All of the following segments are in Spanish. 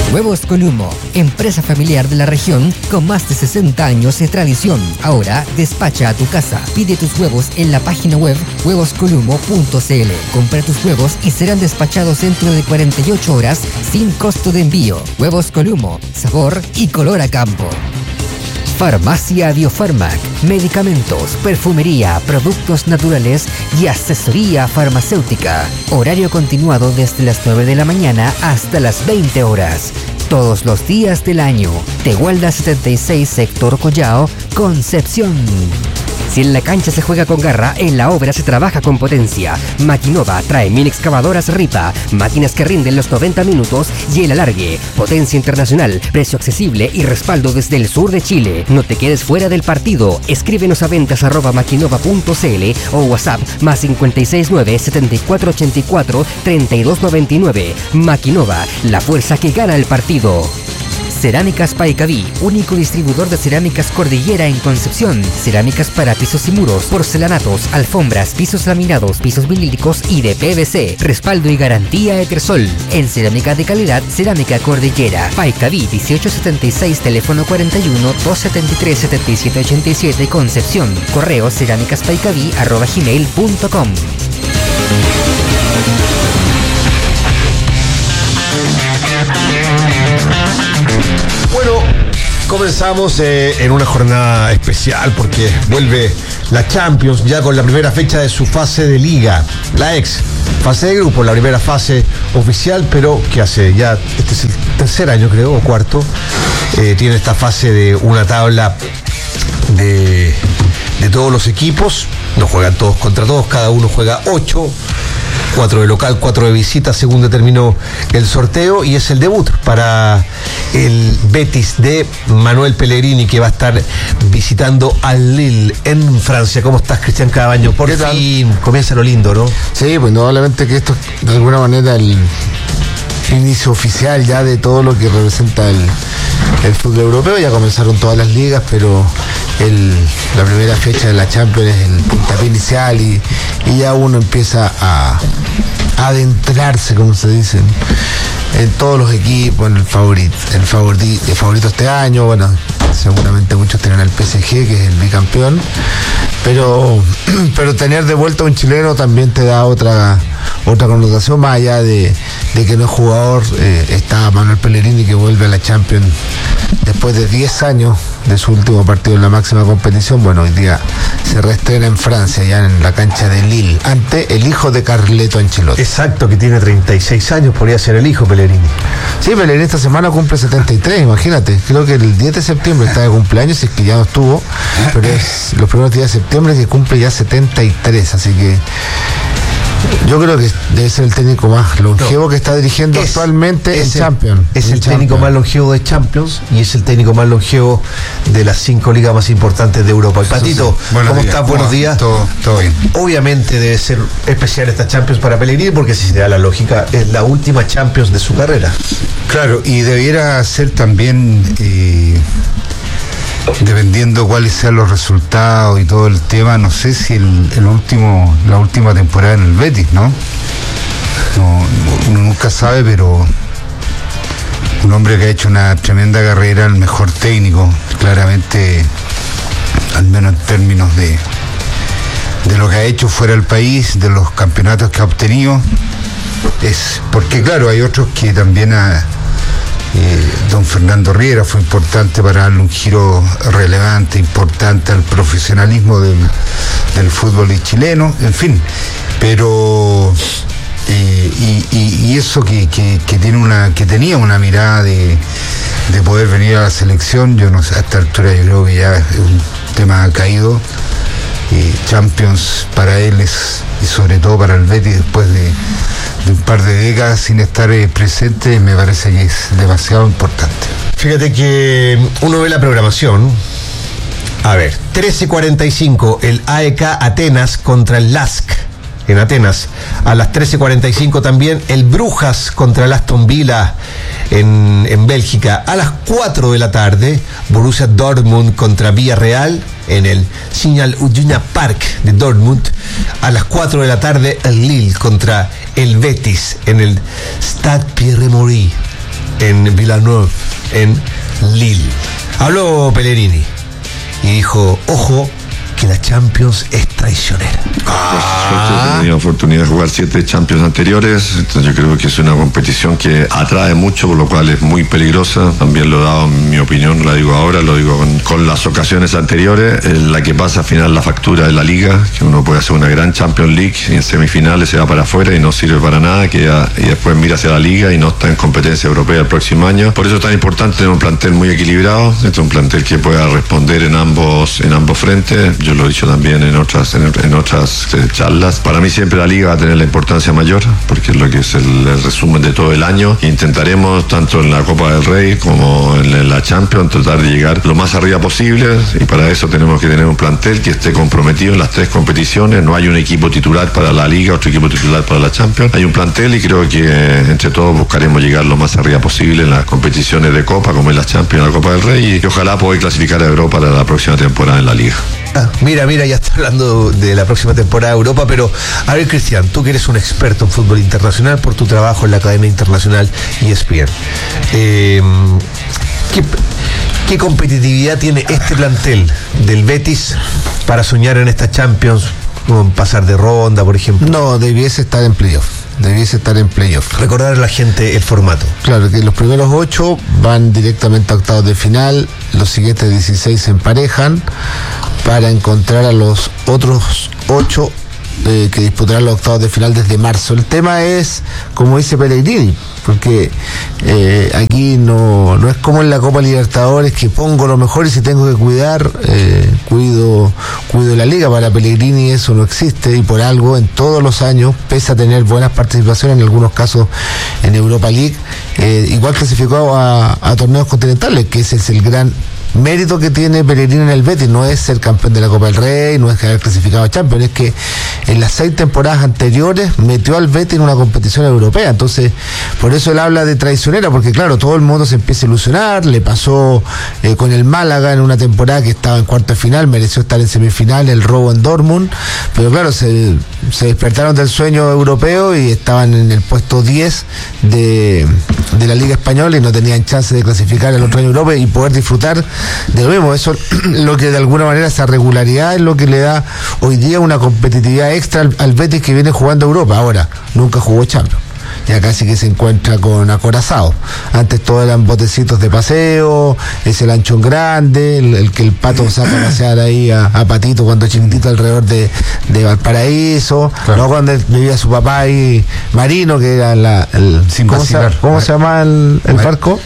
Huevos Columo, empresa familiar de la región con más de 60 años de tradición. Ahora despacha a tu casa. Pide tus huevos en la página web huevoscolumo.cl. Compra tus huevos y serán despachados dentro de 48 horas sin costo de envío. Huevos Columo, sabor y color a campo. Farmacia Biofarmac, medicamentos, perfumería, productos naturales y asesoría farmacéutica. Horario continuado desde las 9 de la mañana hasta las 20 horas. Todos los días del año. Tehuelda 76, sector Collao, Concepción. Si en la cancha se juega con garra, en la obra se trabaja con potencia. Maquinova trae 1000 excavadoras Ripa, máquinas que rinden los 90 minutos y el alargue. Potencia internacional, precio accesible y respaldo desde el sur de Chile. No te quedes fuera del partido. Escríbenos a ventas@maquinova.cl o WhatsApp +569 7484 3299. Maquinova, la fuerza que gana el partido. Cerámicas Paicaví, único distribuidor de cerámicas Cordillera en Concepción. Cerámicas para pisos y muros, porcelanatos, alfombras, pisos laminados, pisos vinílicos y de PVC. Respaldo y garantía Etersol. En cerámica de calidad, Cerámica Cordillera. Paicaví 1876, teléfono 41 273 7787, Concepción. Correo cerámicaspaicaví@gmail.com. Bueno, comenzamos en una jornada especial porque vuelve la Champions ya con la primera fecha de su fase de liga, la ex fase de grupo, la primera fase oficial, pero que hace ya, este es el tercer año creo, o cuarto, tiene esta fase de una tabla de todos los equipos, no juegan todos contra todos, cada uno juega 8. 4 de local, 4 de visita, según determinó el sorteo, y es el debut para el Betis de Manuel Pellegrini, que va a estar visitando al Lille en Francia. ¿Cómo estás, Cristian Cabaño? Por fin comienza lo lindo, ¿no? Sí, pues indudablemente que esto de alguna manera el inicio oficial ya de todo lo que representa el fútbol europeo. Ya comenzaron todas las ligas, pero la primera fecha de la Champions es el puntapié inicial y ya uno empieza a adentrarse, como se dice, en todos los equipos, en el favorito este año. Bueno, seguramente muchos tienen al PSG, que es el bicampeón, pero tener de vuelta a un chileno también te da otra connotación, más allá de que no es jugador. Está Manuel Pellegrini, que vuelve a la Champions después de 10 años de su último partido en la máxima competición. Bueno, hoy día se reestrena en Francia, ya en la cancha de Lille, ante el hijo de Carleto Ancelotti. Exacto, que tiene 36 años, podría ser el hijo Pellegrini. Sí, Pellegrini esta semana cumple 73, imagínate. Creo que el 10 de septiembre está de cumpleaños, es que ya no estuvo, pero es los primeros días de septiembre que cumple ya 73, así que yo creo que debe ser el técnico más longevo que está dirigiendo actualmente en Champions. Es el técnico más longevo de Champions y es el técnico más longevo de las 5 ligas más importantes de Europa. Y Patito, sí. ¿Cómo estás? Buenos días. Todo bien. Obviamente debe ser especial esta Champions para Pellegrini, porque si se da la lógica, es la última Champions de su carrera. Claro, y debiera ser también, dependiendo cuáles sean los resultados y todo el tema, no sé si la última temporada en el Betis, ¿no? Uno nunca sabe, pero un hombre que ha hecho una tremenda carrera, el mejor técnico, claramente, al menos en términos de lo que ha hecho fuera del país, de los campeonatos que ha obtenido, es porque claro, hay otros que también don Fernando Riera fue importante para darle un giro relevante, importante al profesionalismo del fútbol chileno, en fin, pero y eso que tenía una mirada de poder venir a la selección, yo no sé, a esta altura yo creo que ya es un tema caído. Champions para él y sobre todo para el Betis, después de un par de décadas sin estar presente, me parece que es demasiado importante. Fíjate que uno ve la programación. A ver, 13:45 el AEK Atenas contra el LASK en Atenas. A las 13:45 también el Brujas contra el Aston Villa en Bélgica. A las 4 de la tarde, Borussia Dortmund contra Villarreal en el Signal Iduna Park de Dortmund. A las 4 de la tarde, el Lille contra el Betis en el Stade Pierre-Maury en Villeneuve, en Lille. Habló Pellegrini y dijo, ojo, que la Champions es traicionera. He tenido oportunidad de jugar 7 Champions anteriores, entonces yo creo que es una competición que atrae mucho, por lo cual es muy peligrosa. También lo he dado en mi opinión, la digo ahora, lo digo con las ocasiones anteriores. La que pasa al final la factura de la Liga, que uno puede hacer una gran Champions League y en semifinales se va para afuera y no sirve para nada, y después mira hacia la Liga y no está en competencia europea el próximo año. Por eso es tan importante tener un plantel muy equilibrado, un plantel que pueda responder en ambos frentes. Yo lo he dicho también en otras charlas. Para mí siempre la Liga va a tener la importancia mayor, porque es lo que es el resumen de todo el año. Intentaremos, tanto en la Copa del Rey como en la Champions, tratar de llegar lo más arriba posible, y para eso tenemos que tener un plantel que esté comprometido en las 3 competiciones. No hay un equipo titular para la Liga, otro equipo titular para la Champions. Hay un plantel y creo que entre todos buscaremos llegar lo más arriba posible en las competiciones de Copa, como en la Champions, la Copa del Rey, y ojalá poder clasificar a Europa para la próxima temporada en la Liga. Mira, ya está hablando de la próxima temporada de Europa, pero a ver, Cristian, tú que eres un experto en fútbol internacional por tu trabajo en la Academia Internacional ESPN, ¿qué competitividad tiene este plantel del Betis para soñar en esta Champions, pasar de ronda, por ejemplo? No, debiese estar en playoff. Recordar a la gente el formato. Claro, que los primeros 8 van directamente a octavos de final, los siguientes 16 se emparejan para encontrar a los otros 8 que disputarán los octavos de final desde marzo. El tema es, como dice Pellegrini, porque aquí no es como en la Copa Libertadores, que pongo lo mejor y si tengo que cuidar, cuido la Liga. Para Pellegrini eso no existe, y por algo en todos los años, pese a tener buenas participaciones, en algunos casos en Europa League, igual clasificó a torneos continentales, que ese es el gran mérito que tiene Pellegrini en el Betis. No es ser campeón de la Copa del Rey, no es haber clasificado a Champions, es que en las 6 temporadas anteriores metió al Betis en una competición europea. Entonces, por eso él habla de traicionera, porque claro, todo el mundo se empieza a ilusionar. Le pasó con el Málaga en una temporada que estaba en cuarto de final, mereció estar en semifinal, el robo en Dortmund, pero claro, se despertaron del sueño europeo y estaban en el puesto 10 de la Liga Española y no tenían chance de clasificar al otro año europeo y poder disfrutar de lo mismo. Eso lo que de alguna manera, esa regularidad es lo que le da hoy día una competitividad extra al Betis, que viene jugando Europa. Ahora, nunca jugó Champions, ya casi que se encuentra con acorazado. Antes todo eran botecitos de paseo, es el anchón grande, el que el Pato saca a pasear ahí a Patito cuando chiquitito alrededor de Valparaíso, claro. No, cuando vivía su papá ahí, Marino, que era ¿cómo se llama el barco?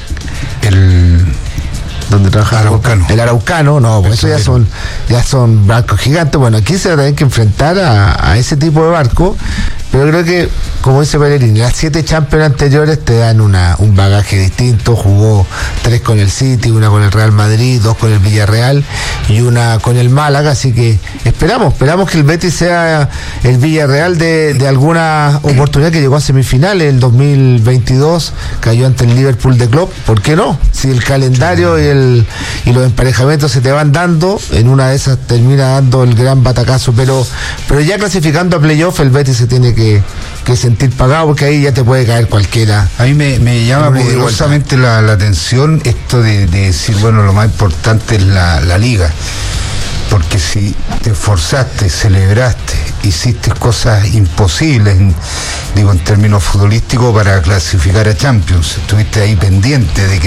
Donde trabaja el Araucano. No, pues eso ya son barcos gigantes. Bueno, aquí se va a tener que enfrentar a ese tipo de barco, pero creo que, como dice Pellegrini, las 7 Champions anteriores te dan un bagaje distinto. Jugó 3 con el City, 1 con el Real Madrid, 2 con el Villarreal y 1 con el Málaga, así que esperamos que el Betis sea el Villarreal de alguna oportunidad, que llegó a semifinales. El 2022 cayó ante el Liverpool de Klopp. ¿Por qué no? Si el calendario y los emparejamientos se te van dando, en una de esas termina dando el gran batacazo, pero ya clasificando a playoff, el Betis se tiene que sentir pagado, porque ahí ya te puede caer cualquiera. A mí me llama poderosamente la atención esto de decir, bueno, lo más importante es la Liga, porque si te esforzaste, celebraste, hiciste cosas imposibles, en términos futbolísticos, para clasificar a Champions, estuviste ahí pendiente del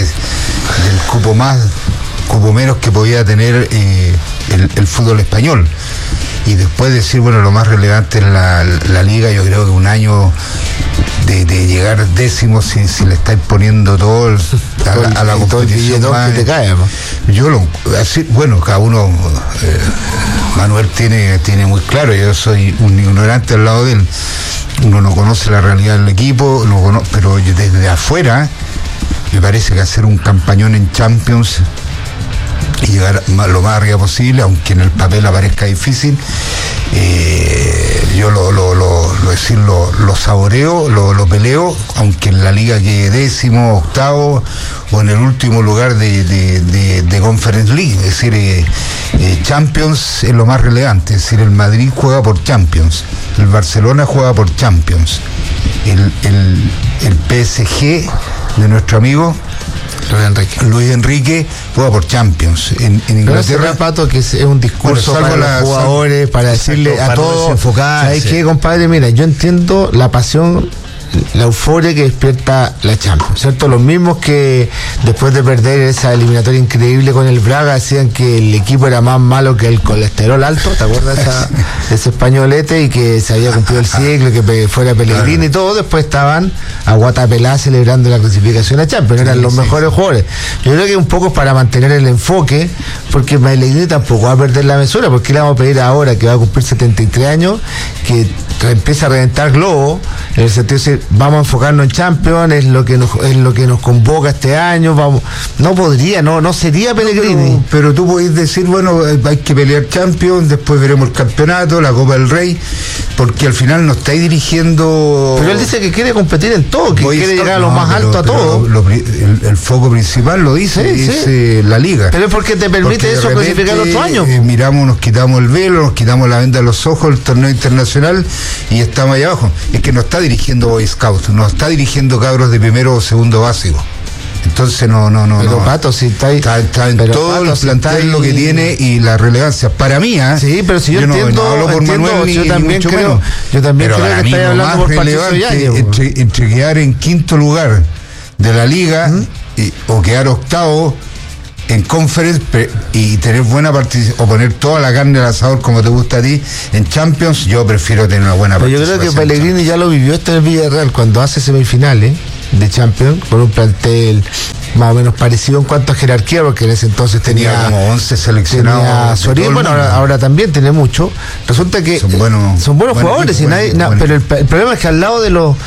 cupo menos que podía tener el fútbol español, y después decir, bueno, lo más relevante es la Liga. Yo creo que un año de llegar décimo, si le estáis poniendo todo a la competición más, que te cae, bueno, cada uno, Manuel tiene muy claro, yo soy un ignorante al lado de él, uno no conoce la realidad del equipo, pero desde afuera me parece que hacer un campañón en Champions y llegar lo más arriba posible, aunque en el papel aparezca difícil, yo lo saboreo, lo peleo, aunque en la Liga quede décimo, octavo o en el último lugar de Conference League. Es decir, Champions es lo más relevante. Es decir, el Madrid juega por Champions, el Barcelona juega por Champions, el PSG de nuestro amigo Luis Enrique juega por Champions en Inglaterra. Pato, que es un discurso para los jugadores, para decirle a todos, ¿sabes qué, compadre? Mira, yo entiendo la pasión, la euforia que despierta la Champions, ¿cierto? Los mismos que después de perder esa eliminatoria increíble con el Braga decían que el equipo era más malo que el colesterol alto, ¿te acuerdas de ese españolete? Y que se había cumplido el ciclo, que fuera Pellegrini y todo. Después estaban a guata pelá celebrando la clasificación a Champions, eran los mejores jugadores. Yo creo que un poco es para mantener el enfoque, porque Pellegrini tampoco va a perder la mesura, porque le vamos a pedir ahora, que va a cumplir 73 años, que empieza a reventar globo, en el sentido de decir, vamos a enfocarnos en Champions, es lo que nos convoca este año, vamos. No sería Pellegrini. Pero tú podés decir, bueno, hay que pelear Champions, después veremos el campeonato, la Copa del Rey, porque al final no estáis dirigiendo. Pero él dice que quiere competir en todo, que quiere llegar a lo más alto a todo. El foco principal lo dice la Liga. Pero es porque te permite eso clasificar el otro año. Miramos, nos quitamos el velo, nos quitamos la venda de los ojos, el torneo internacional, y estamos ahí abajo. Es que no está dirigiendo Boy Scouts, no está dirigiendo cabros de primero o segundo básico. Entonces no. Pero Pato, si está ahí. Está en todo el plantel lo que tiene y la relevancia. Para mí, sí, pero si yo entiendo, no hablo por Manuel, yo también creo que estoy hablando por Patricio Yáñez. Entre quedar en quinto lugar de la Liga o quedar octavo en Conference y tener buena participación o poner toda la carne al asador como te gusta a ti en Champions, yo prefiero tener una buena participación. Yo creo que Pellegrini ya lo vivió en el Villarreal cuando hace semifinales de Champions con un plantel más o menos parecido en cuanto a jerarquía, porque en ese entonces tenía como 11 seleccionados. Sorín, bueno, ahora también tiene mucho. Resulta que son buenos jugadores, pero el problema es que al lado de los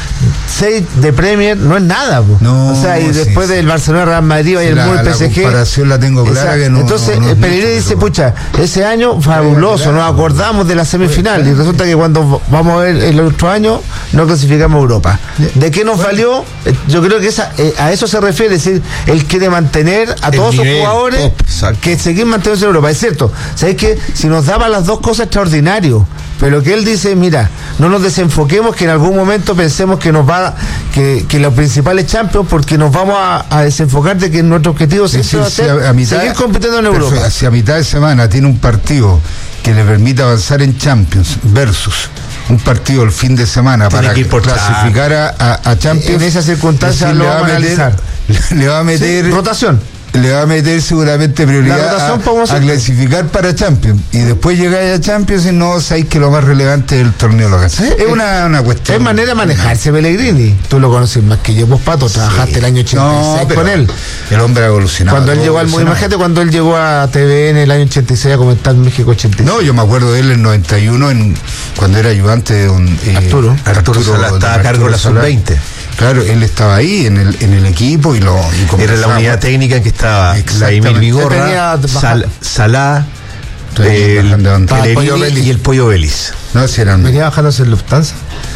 6 de Premier no es nada. Después del Barcelona, Real Madrid, Bayern Múnich, PSG. La comparación la tengo clara. Que no, entonces el Pellegrini dice, pucha, ese año fabuloso, nos acordamos de la semifinal y resulta que cuando vamos a ver el otro año no clasificamos a Europa. ¿De qué nos valió? Yo creo que a eso se refiere, es decir, él quiere mantener a todos sus jugadores que seguir manteniéndose en Europa. Es cierto, ¿sabes qué? Si nos daban las dos cosas, extraordinario. Pero lo que él dice, mira, no nos desenfoquemos, que en algún momento pensemos que que los principales Champions, porque nos vamos a desenfocar de que nuestro objetivo es seguir compitiendo en Europa. Si a mitad de semana tiene un partido que le permita avanzar en Champions versus un partido el fin de semana para clasificar a Champions, en esa circunstancia lo vamos a analizar. Le va a meter rotación. Le va a meter seguramente prioridad a clasificar para Champions y después llegar a Champions y no sabéis que lo más relevante es el torneo local. Es una cuestión. Es manera de manejarse Pellegrini. Tú lo conoces más que yo, vos, Pato, trabajaste el año 86 con él. El hombre ha evolucionado. Cuando él llegó imagínate cuando él llegó a TVN en el año 86 a comentar México 86. No, yo me acuerdo de él en 91 cuando era ayudante de Arturo Salá, estaba a cargo de la sub-20. Claro, él estaba ahí en el equipo y era la unidad técnica en que estaba Vladimir Vigorra, Salá, Pellegrini y el Pollo Vélez. No, si eran. Venía bajándose en Lufthansa.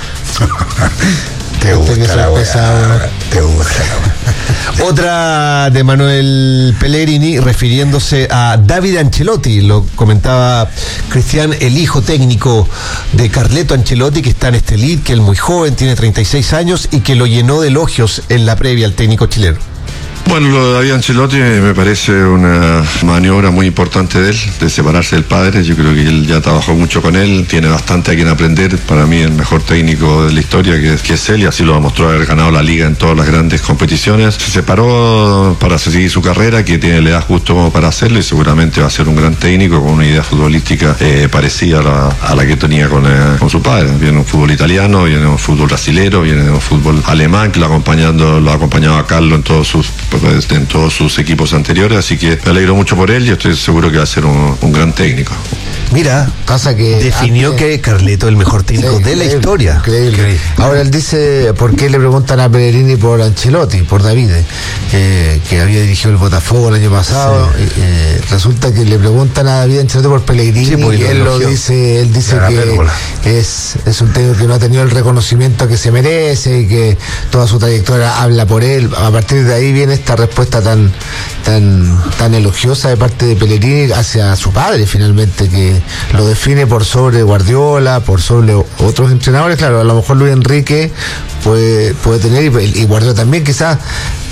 Te gusta la te gusta la Otra de Manuel Pellegrini refiriéndose a David Ancelotti, lo comentaba Cristian, el hijo técnico de Carleto Ancelotti, que está en este lead, que él muy joven, tiene 36 años y que lo llenó de elogios en la previa al técnico chileno. Bueno, lo de David Ancelotti me parece una maniobra muy importante de él, de separarse del padre. Yo creo que él ya trabajó mucho con él, tiene bastante a quien aprender. Para mí el mejor técnico de la historia que es él, y así lo demostró haber ganado la liga en todas las grandes competiciones. Se separó para seguir su carrera, que tiene la edad justo como para hacerlo, y seguramente va a ser un gran técnico con una idea futbolística parecida a la que tenía con su padre. Viene un fútbol italiano, viene un fútbol brasilero, viene un fútbol alemán, que lo ha acompañado a Carlo en todos sus equipos anteriores, así que me alegro mucho por él y estoy seguro que va a ser un gran técnico. Mira, pasa que definió que Carleto es el mejor técnico de la historia. Increíble. Ahora él dice, ¿por qué le preguntan a Pellegrini por Ancelotti, por David, que había dirigido el Botafogo el año pasado? Resulta que le preguntan a David Ancelotti por Pellegrini, y él dice que es un técnico que no ha tenido el reconocimiento que se merece y que toda su trayectoria habla por él. A partir de ahí viene esta respuesta tan elogiosa de parte de Pellegrini hacia su padre, finalmente, que lo define por sobre Guardiola, por sobre otros entrenadores. Claro, a lo mejor Luis Enrique puede tener, y Guardiola también, quizás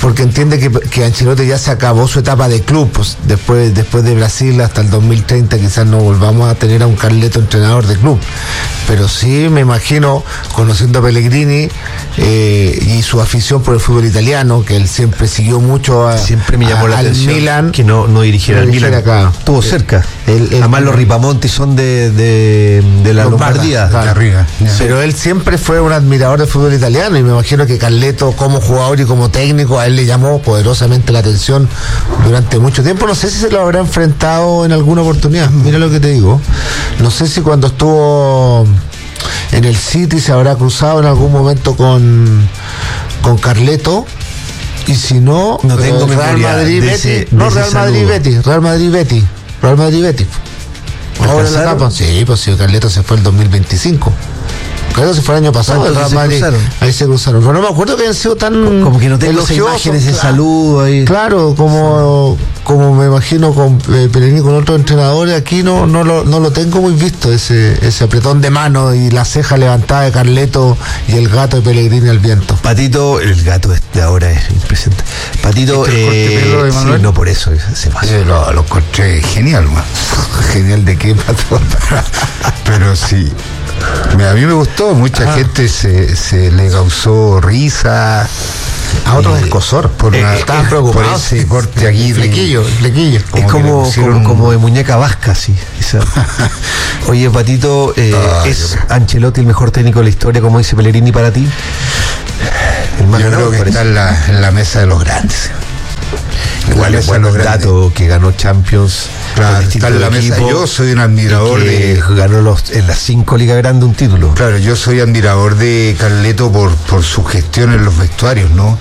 porque entiende que Ancelotti ya se acabó su etapa de club, pues, después de Brasil hasta el 2030 quizás no volvamos a tener a un Carleto entrenador de club, pero sí me imagino, conociendo a Pellegrini y su afición por el fútbol italiano, que él siempre siguió mucho siempre me llamó la al atención Milan, que no dirigiera al Milan acá. Estuvo cerca. Además los Ripamonti son de la Lombardía, claro. De arriba. Pero él siempre fue un admirador del fútbol italiano, y me imagino que Carleto, como jugador y como técnico, a él le llamó poderosamente la atención durante mucho tiempo. No sé si se lo habrá enfrentado en alguna oportunidad. Mira lo que te digo. No sé si cuando estuvo en el City se habrá cruzado en algún momento con Carleto. Y si no, tengo Real memoria Madrid, Betis. No, Real Madrid, Betis. Real Madrid, Betis. Ahora en la etapa. Sí, pues si Carleto se fue el 2025. Carleto se fue el año pasado, el Real Madrid. Ahí se cruzaron. Pero no me acuerdo que hayan sido tan como que no tengo esas imágenes de saludo ahí. Claro, como me imagino con Pellegrini, con otros entrenadores, aquí no lo tengo muy visto, ese apretón de mano y la ceja levantada de Carleto y el gato de Pellegrini al viento. Patito, el gato de ahora es impresionante. Patito, sí, no por eso se pasó. Lo encontré genial, man. Genial de qué, Pato. Pero sí. A mí me gustó, mucha gente se le causó risa. A otros escosor. Estaban preocupados por ese corte aquí. Flequillo. Es como de muñeca vasca, sí. Oye, Patito, ¿es Ancelotti el mejor técnico de la historia, como dice Pellegrini, para ti? Yo creo que está en la mesa de los grandes. Igual es bueno el dato que ganó Champions. Claro, está en la mesa. Yo soy un admirador ganó en las 5 ligas grandes un título. Claro, yo soy admirador de Carleto por su gestión en los vestuarios, ¿no?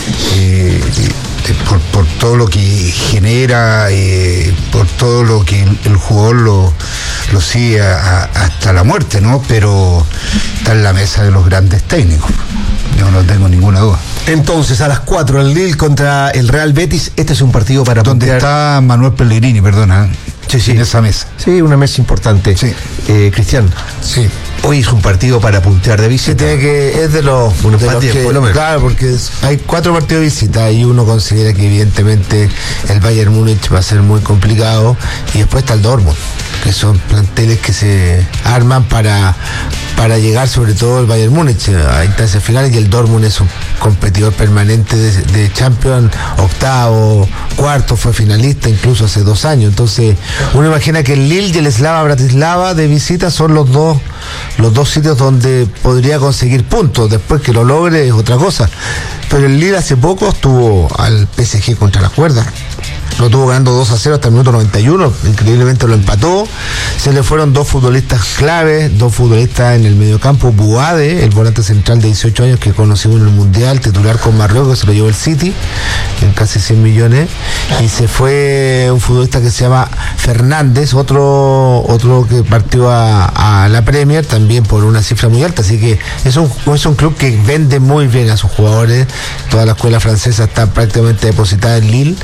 Por todo lo que genera, por todo lo que el jugador lo sigue hasta la muerte, ¿no? Pero está en la mesa de los grandes técnicos. Yo no tengo ninguna duda. Entonces, a las 4 el Lille contra el Real Betis. Este es un partido para donde puntear. Está Manuel Pellegrini, perdona. Sí. En esa mesa. Sí, una mesa importante. Sí. Cristian. Sí. Hoy es un partido para puntear de visita. Es de los que, por lo menos. Claro, porque hay 4 partidos de visita y uno considera que evidentemente el Bayern Múnich va a ser muy complicado, y después está el Dortmund, que son planteles que se arman para llegar, sobre todo el Bayern Múnich a instancias finales, y el Dortmund es un competidor permanente de Champions, octavo, cuarto, fue finalista incluso hace 2 años. Entonces uno imagina que el Lille y el Slava Bratislava de visita son los dos sitios donde podría conseguir puntos. Después que lo logre es otra cosa, pero el Lille hace poco estuvo al PSG contra la cuerda, lo estuvo ganando 2-0 hasta el minuto 91, increíblemente lo empató. Se le fueron 2 futbolistas claves, 2 futbolistas en el mediocampo. Buade, el volante central de 18 años que conocimos en el Mundial, titular con Marruecos, se lo llevó el City en casi 100 millones. Y se fue un futbolista que se llama Fernández, otro que partió a la Premier también por una cifra muy alta. Así que es un club que vende muy bien a sus jugadores. Toda la escuela francesa está prácticamente depositada en Lille.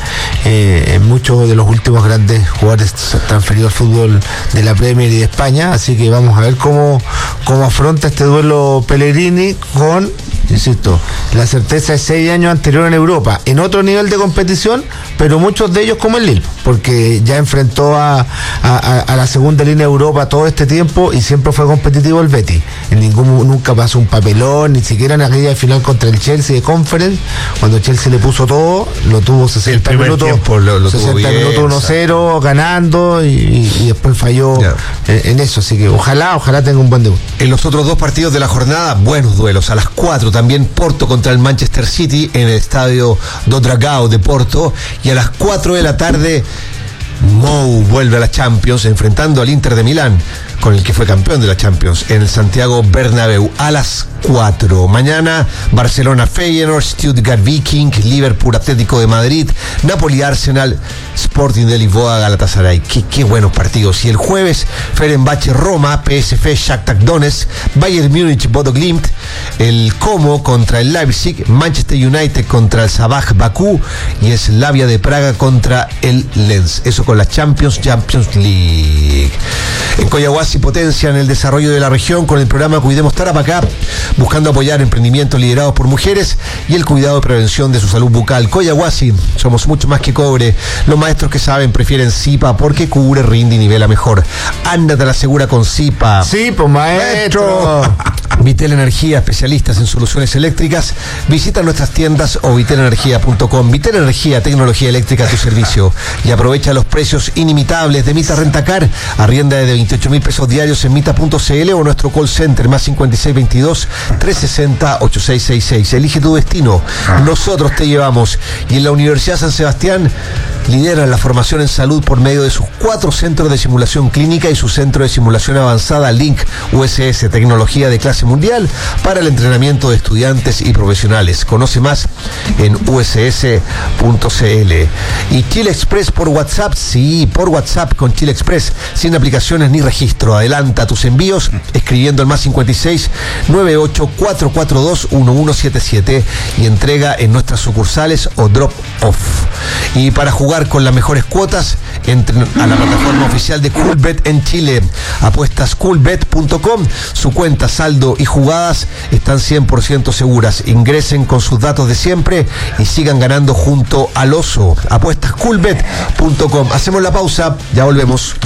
Muchos de los últimos grandes jugadores transferidos al fútbol de la Premier y de España, así que vamos a ver cómo afronta este duelo Pellegrini con, insisto, la certeza de 6 años anterior en Europa, en otro nivel de competición, pero muchos de ellos como el Lille, porque ya enfrentó a la segunda línea de Europa todo este tiempo y siempre fue competitivo el Betis. Nunca pasó un papelón, ni siquiera en aquella final contra el Chelsea de Conference, cuando Chelsea le puso todo, lo tuvo 60 minutos. 60 minutos 1-0 ganando y después falló en eso, así que ojalá tenga un buen debut. En los otros 2 partidos de la jornada, buenos duelos. A las 4 también Porto contra el Manchester City en el estadio do Dragao de Porto, y a las 4 de la tarde Mou vuelve a la Champions enfrentando al Inter de Milán, con el que fue campeón de la Champions, en el Santiago Bernabéu a las 4. Mañana Barcelona Feyenoord, Stuttgart Viking, Liverpool Atlético de Madrid, Napoli Arsenal, Sporting de Lisboa Galatasaray. Qué buenos partidos. Y el jueves Fenerbahce Roma, PSV Shakhtar Donetsk, Bayern Múnich Bodo Glimt, el Como contra el Leipzig, Manchester United contra el Sabah Bakú y Slavia de Praga contra el Lens. Eso con la Champions League. En Coyahuasi potencian el desarrollo de la región con el programa Cuidemos Tarapacá, buscando apoyar emprendimientos liderados por mujeres y el cuidado de prevención de su salud bucal. Coyahuasi, somos mucho más que cobre. Los maestros que saben prefieren Zipa porque cubre, rinde y nivela mejor. Ándate a la segura con Zipa. Sí, pues maestro. Vitel Energía, especialistas en soluciones eléctricas. Visita nuestras tiendas o vitelenergia.com. Vitel Energía, tecnología eléctrica a tu servicio. Y aprovecha los precios inimitables de Mita Rentacar. Arrienda de 28.000 pesos diarios en mita.cl o nuestro call center más 5622-360-8666. Elige tu destino. Nosotros te llevamos. Y en la Universidad San Sebastián lideran la formación en salud por medio de sus 4 centros de simulación clínica y su centro de simulación avanzada Link USS, tecnología de clase mundial para el entrenamiento de estudiantes y profesionales. Conoce más en uss.cl. Y Chile Express por WhatsApp, sí, por WhatsApp con Chile Express, sin aplicaciones ni registro. Adelanta tus envíos escribiendo el más 56 98 442 1177 y entrega en nuestras sucursales o drop off. Y para jugar con las mejores cuotas, entren a la plataforma oficial de Coolbet en Chile. Apuestas coolbet.com. Su cuenta, saldo y jugadas están 100% seguras. Ingresen con sus datos de siempre y sigan ganando junto al oso. Apuestas coolbet.com. Hacemos la pausa, ya volvemos.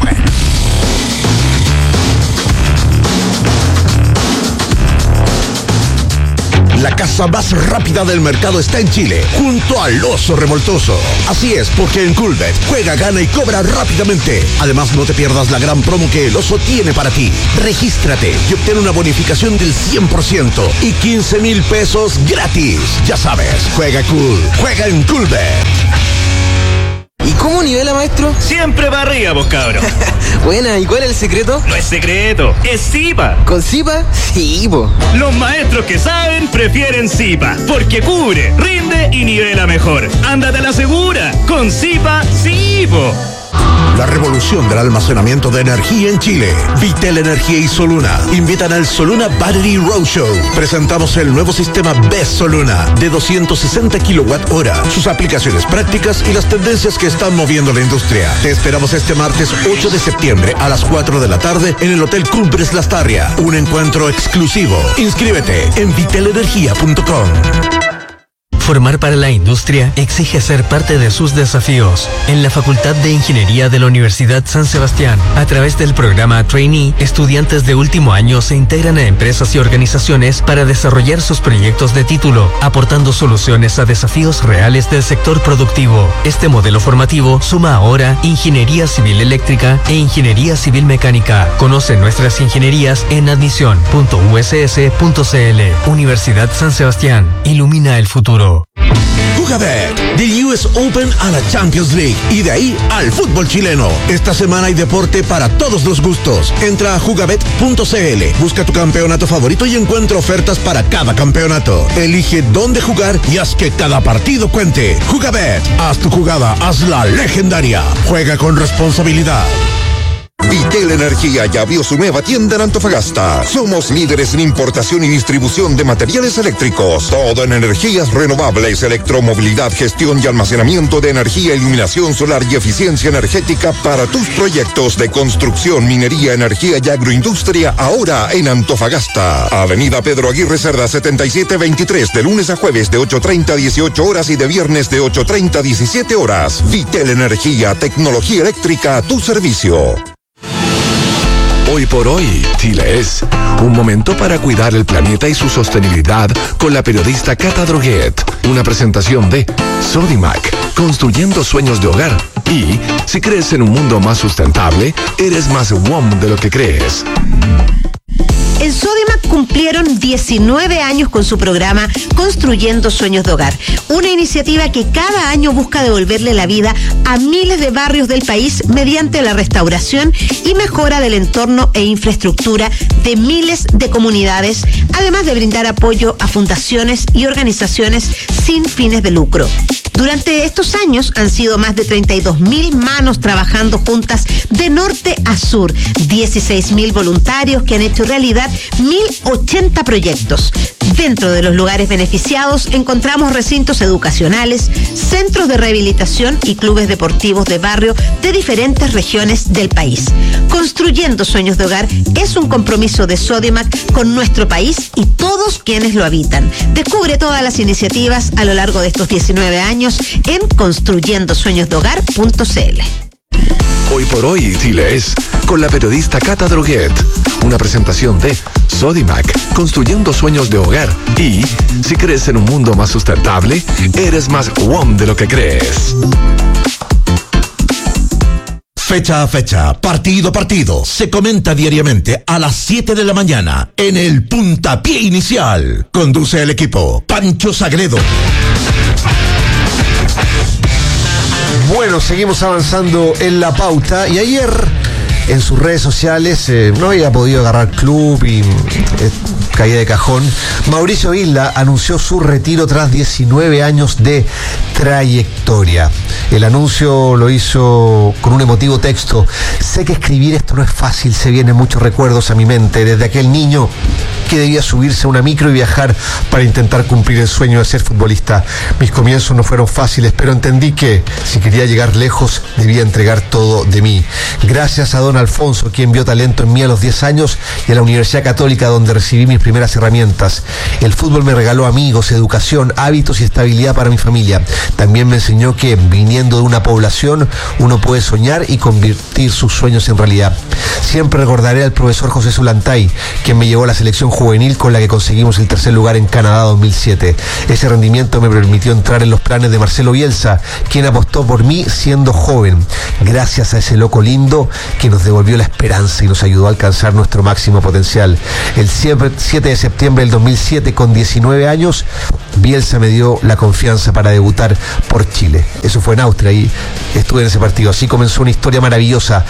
La casa más rápida del mercado está en Chile, junto al Oso Revoltoso. Así es, porque en Coolbet juega, gana y cobra rápidamente. Además, no te pierdas la gran promo que el Oso tiene para ti. Regístrate y obtén una bonificación del 100% y 15,000 pesos gratis. Ya sabes, juega cool, juega en Coolbet. ¿Y cómo nivela, maestro? Siempre para arriba, vos cabros. Buena, ¿y cuál es el secreto? No es secreto, es Zipa. ¿Con Zipa? Sí, po. Los maestros que saben prefieren Zipa, porque cubre, rinde y nivela mejor. Ándate a la segura, con Zipa, sí, po. La revolución del almacenamiento de energía en Chile. Vitel Energía y Soluna invitan al Soluna Battery Roadshow. Presentamos el nuevo sistema BESS Soluna de 260 kWh, sus aplicaciones prácticas y las tendencias que están moviendo la industria. Te esperamos este martes 8 de septiembre a las 4 de la tarde en el Hotel Cumbres Lastarria. Un encuentro exclusivo. Inscríbete en vitelenergia.com. Formar para la industria exige ser parte de sus desafíos. En la Facultad de Ingeniería de la Universidad San Sebastián, a través del programa Trainee, estudiantes de último año se integran a empresas y organizaciones para desarrollar sus proyectos de título, aportando soluciones a desafíos reales del sector productivo. Este modelo formativo suma ahora Ingeniería Civil Eléctrica e Ingeniería Civil Mecánica. Conoce nuestras ingenierías en admisión.uss.cl. Universidad San Sebastián. Ilumina el futuro. Jugabet, del US Open a la Champions League y de ahí al fútbol chileno. Esta semana hay deporte para todos los gustos. Entra a jugabet.cl, busca tu campeonato favorito y encuentra ofertas para cada campeonato. Elige dónde jugar y haz que cada partido cuente. Jugabet, haz tu jugada, hazla legendaria. Juega con responsabilidad. Vitel Energía ya abrió su nueva tienda en Antofagasta. Somos líderes en importación y distribución de materiales eléctricos. Todo en energías renovables, electromovilidad, gestión y almacenamiento de energía, iluminación solar y eficiencia energética para tus proyectos de construcción, minería, energía y agroindustria. Ahora en Antofagasta. Avenida Pedro Aguirre Cerda 7723, de lunes a jueves de 8:30 a 18 horas y de viernes de 8:30 a 17 horas. Vitel Energía, tecnología eléctrica a tu servicio. Hoy por hoy, Chile es un momento para cuidar el planeta y su sostenibilidad con la periodista Cata Droguet. Una presentación de Sodimac, construyendo sueños de hogar. Y si crees en un mundo más sustentable, eres más WOM de lo que crees. En Sodimac cumplieron 19 años con su programa Construyendo Sueños de Hogar, una iniciativa que cada año busca devolverle la vida a miles de barrios del país mediante la restauración y mejora del entorno e infraestructura de miles de comunidades, además de brindar apoyo a fundaciones y organizaciones sin fines de lucro. Durante estos años han sido más de 32.000 manos trabajando juntas de norte a sur, 16.000 voluntarios que han hecho realidad 1.080 proyectos. Dentro de los lugares beneficiados encontramos recintos educacionales, centros de rehabilitación y clubes deportivos de barrio de diferentes regiones del país. Construyendo sueños de hogar es un compromiso de Sodimac con nuestro país y todos quienes lo habitan. Descubre todas las iniciativas a lo largo de estos 19 años en construyendosueñosdehogar.cl. Hoy por hoy, Chile es con la periodista Cata Droguet. Una presentación de Sodimac, construyendo sueños de hogar. Y si crees en un mundo más sustentable, eres más WOM de lo que crees. Fecha a fecha, partido a partido, se comenta diariamente a las 7 de la mañana en el Puntapié Inicial. Conduce el equipo Pancho Sagredo. Bueno, seguimos avanzando en la pauta y ayer en sus redes sociales no había podido agarrar club y caída de cajón. Mauricio Isla anunció su retiro tras 19 años de trayectoria. El anuncio lo hizo con un emotivo texto. Sé que escribir esto no es fácil, se vienen muchos recuerdos a mi mente desde aquel niño que debía subirse a una micro y viajar para intentar cumplir el sueño de ser futbolista. Mis comienzos no fueron fáciles, pero entendí que si quería llegar lejos debía entregar todo de mí. Gracias a don Alfonso, quien vio talento en mí a los 10 años, y a la Universidad Católica, donde recibí mis primeras herramientas. El fútbol me regaló amigos, educación, hábitos y estabilidad para mi familia. También me enseñó que, viniendo de una población, uno puede soñar y convertir sus sueños en realidad. Siempre recordaré al profesor José Zulantay, quien me llevó a la selección juvenil con la que conseguimos el tercer lugar en Canadá 2007. Ese rendimiento me permitió entrar en los planes de Marcelo Bielsa, quien apostó por mí siendo joven. Gracias a ese loco lindo que nos devolvió la esperanza y nos ayudó a alcanzar nuestro máximo potencial. El 7 de septiembre del 2007, con 19 años, Bielsa me dio la confianza para debutar por Chile. Eso fue en Austria y estuve en ese partido. Así comenzó una historia maravillosa.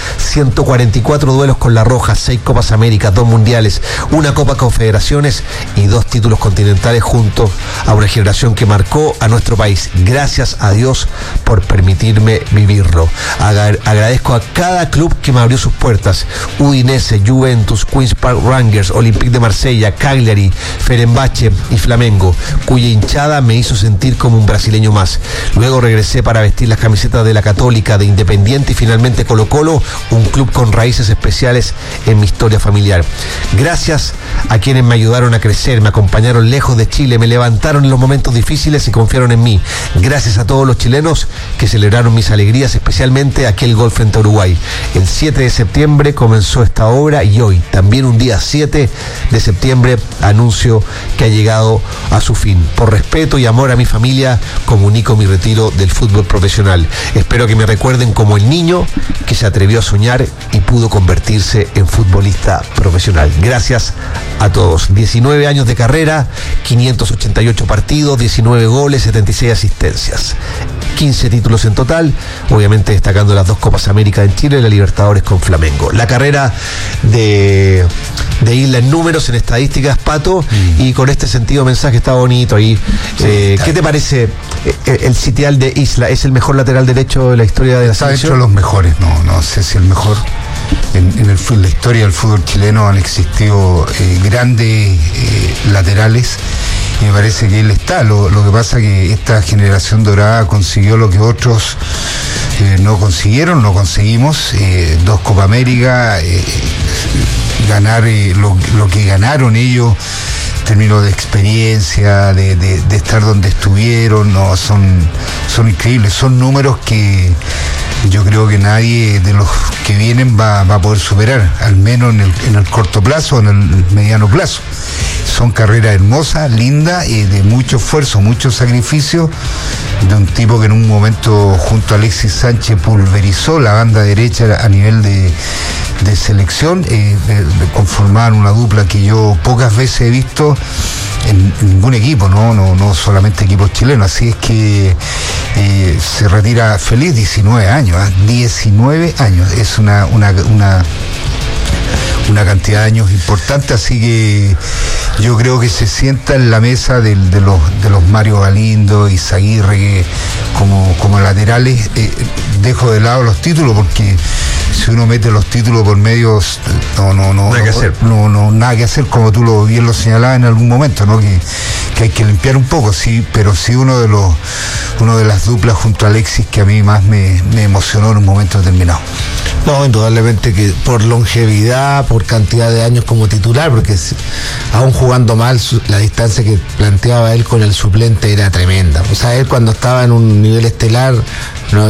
144 duelos con La Roja, 6 Copas Américas, 2 mundiales, una Copa Confederaciones y 2 títulos continentales junto a una generación que marcó a nuestro país. Gracias a Dios por permitirme vivirlo. Agradezco a cada club que me abrió sus puertas: Udinese, Juventus, Queens Park Rangers, Olympique de Marsella, Cagliari, Fenerbahce y Flamengo, cuya hinchada me hizo sentir como un brasileño más. Luego regresé para vestir las camisetas de la Católica, de Independiente y finalmente Colo-Colo, un club con raíces especiales en mi historia familiar. Gracias a quienes me ayudaron a crecer, me acompañaron lejos de Chile, me levantaron en los momentos difíciles y confiaron en mí. Gracias a todos los chilenos que celebraron mis alegrías, especialmente aquel gol frente a Uruguay. El 7 de septiembre comenzó esta obra y hoy, también un día 7 de septiembre, anuncio que ha llegado a su fin. Por respeto y amor a mi familia, comunico mi retiro del fútbol profesional. Espero que me recuerden como el niño que se atrevió a soñar y pudo convertirse en futbolista profesional. Gracias a todos. 19 años de carrera, 588 partidos, 19 goles, 76 asistencias, 15 títulos en total, obviamente destacando las 2 Copas América en Chile y la Libertadores con Flamengo. La carrera de Isla en números, en estadísticas, Pato, y con este sentido mensaje está bonito ahí. ¿Qué te parece el sitial de Isla? ¿Es el mejor lateral derecho de la historia de la selección? Está dentro de los mejores, no sé si el mejor. En la historia del fútbol chileno han existido grandes laterales y me parece que él está. Lo que pasa es que esta generación dorada consiguió lo que otros no consiguieron, no conseguimos. 2 Copa América, ganar lo que ganaron ellos, términos de experiencia, de estar donde estuvieron, no, son increíbles, son números que yo creo que nadie de los que vienen va a poder superar, al menos en el corto plazo o en el mediano plazo. Son carreras hermosas, lindas, de mucho esfuerzo, mucho sacrificio, de un tipo que en un momento junto a Alexis Sánchez pulverizó la banda derecha a nivel de selección, conformaban una dupla que yo pocas veces he visto en ningún equipo, no solamente equipos chilenos. Así es que se retira feliz, 19 años, 19 años, es una cantidad de años importante, así que yo creo que se sienta en la mesa de los Mario Galindo y Izaguirre como laterales. Dejo de lado los títulos porque si uno mete los títulos por medios, nada que hacer. Nada que hacer, como tú bien lo señalabas en algún momento, ¿no? Que hay que limpiar un poco, sí, pero sí uno de las duplas junto a Alexis que a mí más me emocionó en un momento determinado. No, indudablemente que por longevidad, por cantidad de años como titular, porque aún jugando mal, la distancia que planteaba él con el suplente era tremenda. O sea, él cuando estaba en un nivel estelar no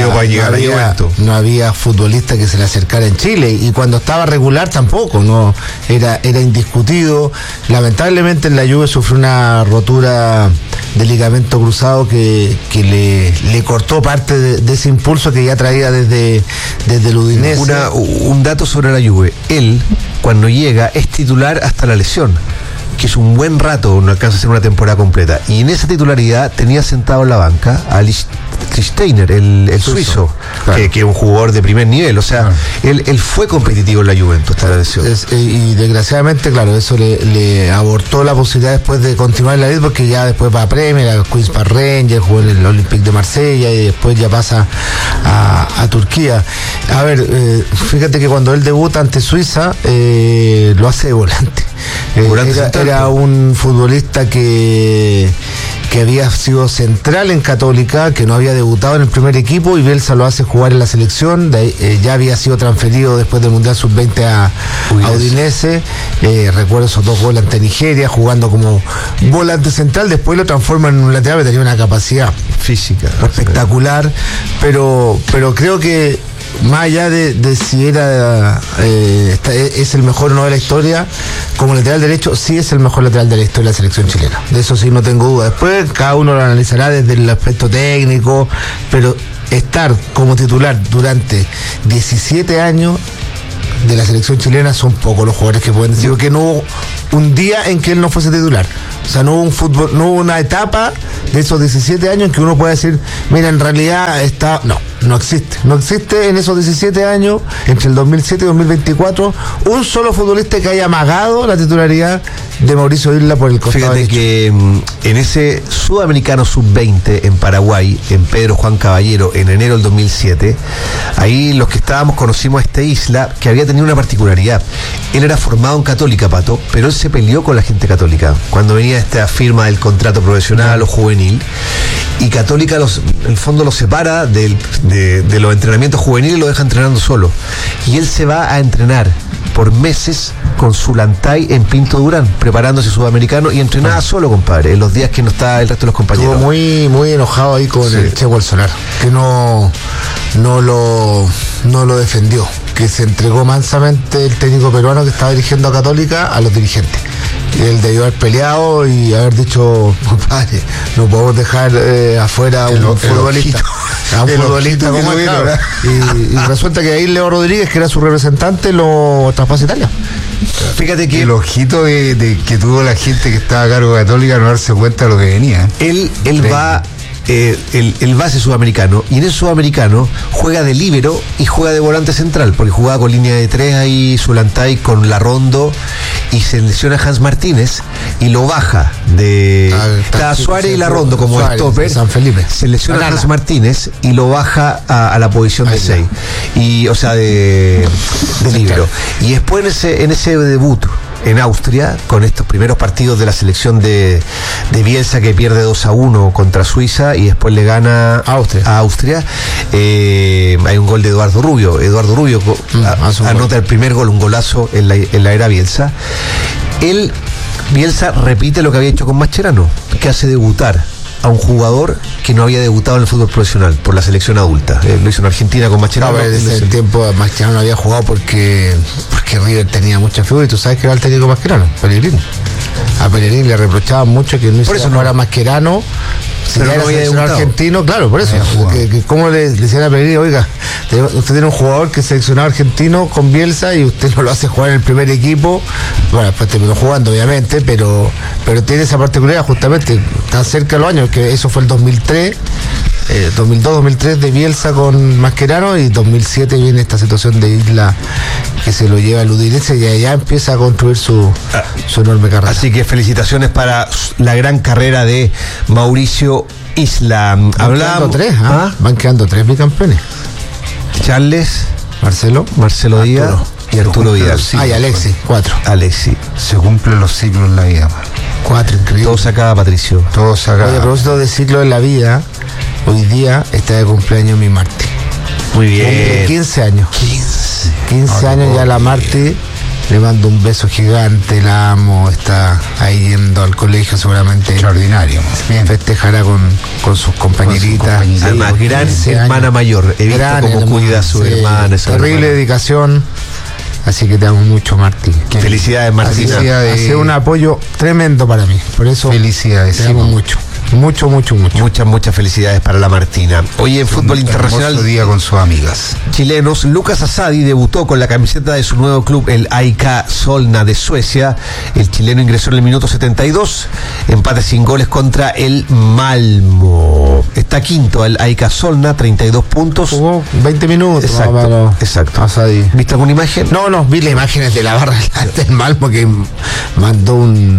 había futbolista que se le acercara en Chile, y cuando estaba regular tampoco, no era indiscutido. Lamentablemente en la Juve sufrió una rotura de ligamento cruzado que le cortó parte de ese impulso que ya traía desde el Udinese. Un dato sobre la Juve: él, cuando llega, es titular hasta la lesión, que es un buen rato, no alcanza a ser una temporada completa, y en esa titularidad tenía sentado en la banca a Lichtsteiner, el suizo, claro, que es un jugador de primer nivel. O sea, él fue competitivo en la Juventus hasta la lesión. Y desgraciadamente, claro, eso le abortó la posibilidad después de continuar en la liga, porque ya después va a Premier, a Queens Park Rangers, jugó en el Olympique de Marsella y después ya pasa a Turquía. A ver, fíjate que cuando él debuta ante Suiza, lo hace de volante. Era un futbolista que había sido central en Católica, que no había debutado en el primer equipo, y Bielsa lo hace jugar en la selección. Ya había sido transferido después del Mundial Sub-20 a Udinese. Recuerdo esos 2 goles ante Nigeria, jugando como volante central. Después lo transforma en un lateral, que tenía una capacidad física espectacular, pero creo que más allá de si es el mejor o no de la historia, como lateral derecho, sí es el mejor lateral de la historia de la selección chilena. De eso sí no tengo duda. Después cada uno lo analizará desde el aspecto técnico, pero estar como titular durante 17 años de la selección chilena son pocos los jugadores que pueden decir que no hubo un día en que él no fuese titular. O sea, no hubo una etapa de esos 17 años en que uno pueda decir, mira, en realidad no existe en esos 17 años, entre el 2007 y 2024, un solo futbolista que haya amagado la titularidad de Mauricio Isla por el costado derecho. Fíjate que en ese Sudamericano Sub-20 en Paraguay, en Pedro Juan Caballero, en enero del 2007, ahí los que estábamos conocimos a Isla, que había tenido una particularidad. Él era formado en Católica, Pato, pero él se peleó con la gente católica cuando venía esta firma del contrato profesional o juvenil, y Católica en el fondo lo separa de los entrenamientos juveniles y lo deja entrenando solo, y él se va a entrenar por meses con Zulantay en Pinto Durán, preparándose Sudamericano, y entrenaba solo, compadre, en los días que no está el resto de los compañeros. Estuvo muy enojado ahí con el Che Bolsonaro, que no lo defendió, que se entregó mansamente el técnico peruano que estaba dirigiendo a Católica a los dirigentes. Él debió haber peleado y haber dicho, compadre, no podemos dejar afuera a un futbolista. A un futbolista como él, claro. Y resulta que ahí Leo Rodríguez, que era su representante, lo traspasa a Italia. Fíjate que el ojito que tuvo la gente que estaba a cargo de Católica, no darse cuenta de lo que venía. Él va el base sudamericano, y en el sudamericano juega de líbero y juega de volante central, porque jugaba con línea de 3 ahí Zulantay con Larrondo, y se lesiona Hans Martínez y lo baja estaba Suárez y Larrondo como stopper, San Felipe. Se lesiona Hans Martínez y lo baja a la posición de 6, y o sea de líbero. Y después en ese debut en Austria, con estos primeros partidos de la selección de Bielsa, que pierde 2-1 contra Suiza y después le gana a Austria, hay un gol de Eduardo Rubio. Anota el primer gol, un golazo en la era Bielsa. Bielsa repite lo que había hecho con Mascherano, que hace debutar a un jugador que no había debutado en el fútbol profesional por la selección adulta. Lo hizo en Argentina con Mascherano. En ese tiempo Mascherano había jugado porque River tenía mucha figura, y tú sabes que era el técnico Mascherano, Pellegrini. A Pellegrini le reprochaban mucho que no era Mascherano, pero no había debutado. Argentino, claro, por eso. ¿Cómo le decían a Pellegrini, oiga, usted tiene un jugador que es seleccionado argentino con Bielsa y usted no lo hace jugar en el primer equipo? Bueno, después terminó jugando, obviamente, pero tiene esa particularidad, justamente, tan cerca de los años, que eso fue el 2003. 2002-2003 de Bielsa con Mascherano, y 2007 viene esta situación de Isla que se lo lleva al Udinese, y allá empieza a construir su enorme carrera. Así que felicitaciones para la gran carrera de Mauricio Isla. Van quedando 3 bicampeones. Charles, Marcelo Díaz y Arturo Vidal. Y Alexis, 4. Alexis. Se cumplen los ciclos en la vida. 4, increíble. Todo se acaba, Patricio. Todo se acaba. Oye, a propósito de ciclo en la vida, hoy día está de cumpleaños mi Marti. Muy bien. Cumple 15 años. 15 años ya la Marti. Le mando un beso gigante, la amo, está ahí yendo al colegio seguramente. Extraordinario. Bien. Festejará con sus compañeritas. Además, gran hermana mayor. He visto cómo cuida a su hermana. Terrible dedicación. Así que te amo mucho, Marti. Felicidades, Martina. Ha sido un apoyo tremendo para mí. Por eso felicidades. Te amo mucho. Mucho. Muchas felicidades para la Martina. Hoy en fútbol internacional, día con sus amigas chilenos, Lucas Asadi debutó con la camiseta de su nuevo club, el AIK Solna de Suecia. El chileno ingresó en el minuto 72, empate sin goles contra el Malmo. Está quinto el AIK Solna, 32 puntos. Jugó 20 minutos. Exacto. Asadi. ¿Viste alguna imagen? No, vi las imágenes de la barra del Malmo que mandó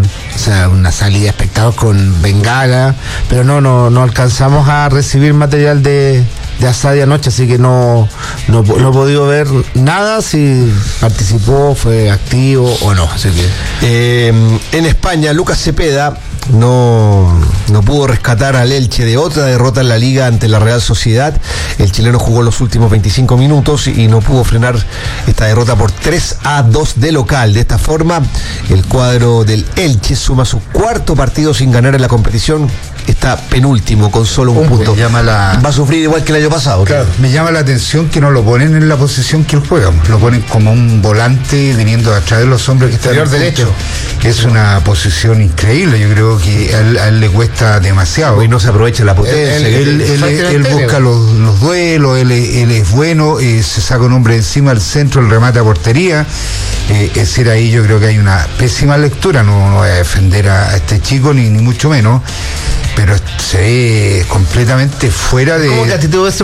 una salida de espectadores con bengala, pero no alcanzamos a recibir material de Asadi anoche, así que no he podido ver nada si participó, fue activo o no. Así que en España, Lucas Cepeda no pudo rescatar al Elche de otra derrota en la Liga ante la Real Sociedad. El chileno jugó los últimos 25 minutos y no pudo frenar esta derrota por 3-2 de local. De esta forma, el cuadro del Elche suma su cuarto partido sin ganar en la competición. Está penúltimo con solo un punto. Va a sufrir igual que el año pasado. Claro, me llama la atención que no lo ponen en la posición que él juega. Lo ponen como un volante viniendo a través de los hombres que están en el derecho. Es una posición increíble. Yo creo que a él le cuesta demasiado. Y no se aprovecha la potencia. Él busca los duelos, él es bueno, se saca un hombre encima al centro, el remate a portería. Es decir, ahí yo creo que hay una pésima lectura. No voy a defender a este chico, ni mucho menos. Pero se ve completamente fuera de... ¿Cómo que a ti te